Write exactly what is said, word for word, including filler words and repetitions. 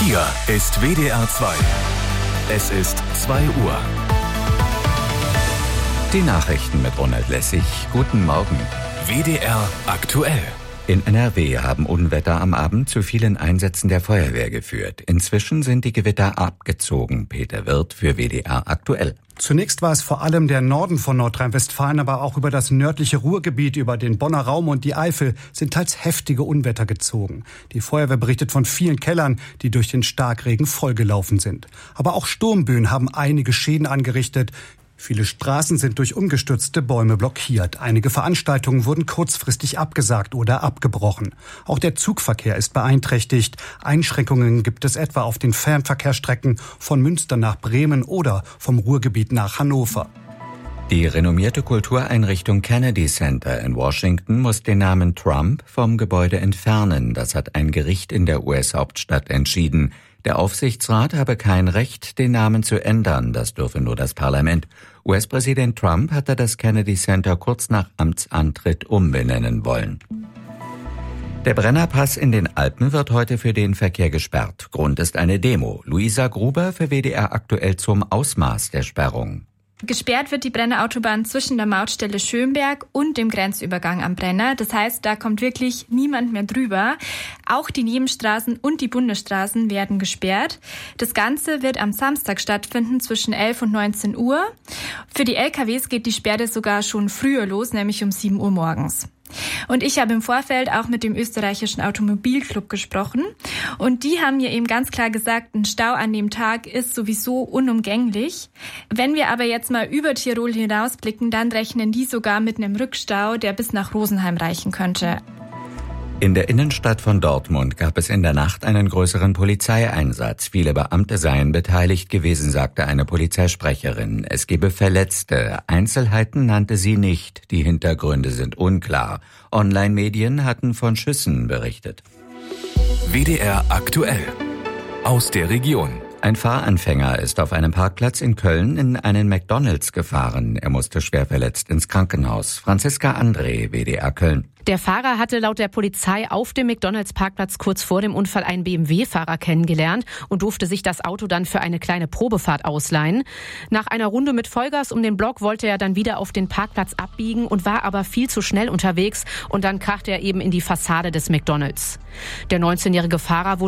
Hier ist W D R zwei. Es ist zwei Uhr. Die Nachrichten mit Ronald Lessig. Guten Morgen. W D R aktuell. In N R W haben Unwetter am Abend zu vielen Einsätzen der Feuerwehr geführt. Inzwischen sind die Gewitter abgezogen. Peter Wirth für W D R aktuell. Zunächst war es vor allem der Norden von Nordrhein-Westfalen, aber auch über das nördliche Ruhrgebiet, über den Bonner Raum und die Eifel sind teils heftige Unwetter gezogen. Die Feuerwehr berichtet von vielen Kellern, die durch den Starkregen vollgelaufen sind. Aber auch Sturmböen haben einige Schäden angerichtet. Viele Straßen sind durch umgestürzte Bäume blockiert. Einige Veranstaltungen wurden kurzfristig abgesagt oder abgebrochen. Auch der Zugverkehr ist beeinträchtigt. Einschränkungen gibt es etwa auf den Fernverkehrsstrecken von Münster nach Bremen oder vom Ruhrgebiet nach Hannover. Die renommierte Kultureinrichtung Kennedy Center in Washington muss den Namen Trump vom Gebäude entfernen. Das hat ein Gericht in der U S-Hauptstadt entschieden. Der Aufsichtsrat habe kein Recht, den Namen zu ändern. Das dürfe nur das Parlament. U S-Präsident Trump hatte das Kennedy Center kurz nach Amtsantritt umbenennen wollen. Der Brennerpass in den Alpen wird heute für den Verkehr gesperrt. Grund ist eine Demo. Luisa Gruber für W D R aktuell zum Ausmaß der Sperrung. Gesperrt wird die Brennerautobahn zwischen der Mautstelle Schönberg und dem Grenzübergang am Brenner. Das heißt, da kommt wirklich niemand mehr drüber. Auch die Nebenstraßen und die Bundesstraßen werden gesperrt. Das Ganze wird am Samstag stattfinden zwischen elf und neunzehn Uhr. Für die L K Ws geht die Sperre sogar schon früher los, nämlich um sieben Uhr morgens. Und ich habe im Vorfeld auch mit dem österreichischen Automobilclub gesprochen und die haben mir eben ganz klar gesagt, ein Stau an dem Tag ist sowieso unumgänglich. Wenn wir aber jetzt mal über Tirol hinausblicken, dann rechnen die sogar mit einem Rückstau, der bis nach Rosenheim reichen könnte. In der Innenstadt von Dortmund gab es in der Nacht einen größeren Polizeieinsatz. Viele Beamte seien beteiligt gewesen, sagte eine Polizeisprecherin. Es gebe Verletzte. Einzelheiten nannte sie nicht. Die Hintergründe sind unklar. Online-Medien hatten von Schüssen berichtet. W D R aktuell. Aus der Region. Ein Fahranfänger ist auf einem Parkplatz in Köln in einen McDonald's gefahren. Er musste schwer verletzt ins Krankenhaus. Franziska André, W D R Köln. Der Fahrer hatte laut der Polizei auf dem McDonald's-Parkplatz kurz vor dem Unfall einen B M W-Fahrer kennengelernt und durfte sich das Auto dann für eine kleine Probefahrt ausleihen. Nach einer Runde mit Vollgas um den Block wollte er dann wieder auf den Parkplatz abbiegen und war aber viel zu schnell unterwegs und dann krachte er eben in die Fassade des McDonald's. Der neunzehnjährige Fahrer wurde